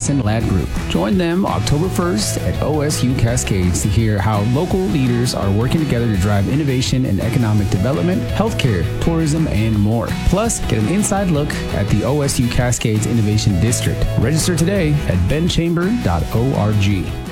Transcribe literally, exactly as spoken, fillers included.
Madison Lad Group. Join them October first at O S U Cascades to hear how local leaders are working together to drive innovation and economic development, healthcare, tourism, and more. Plus, get an inside look at the O S U Cascades Innovation District. Register today at ben chamber dot org.